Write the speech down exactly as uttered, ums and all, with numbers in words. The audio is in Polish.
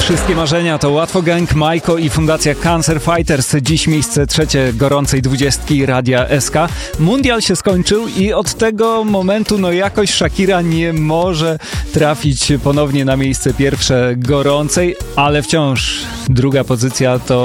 Wszystkie marzenia to Łatwo Gang, Majko i Fundacja Cancer Fighters. Dziś miejsce trzecie gorącej dwudziestki Radia S K. Mundial się skończył i od tego momentu no jakoś Shakira nie może trafić ponownie na miejsce pierwsze gorącej, ale wciąż druga pozycja to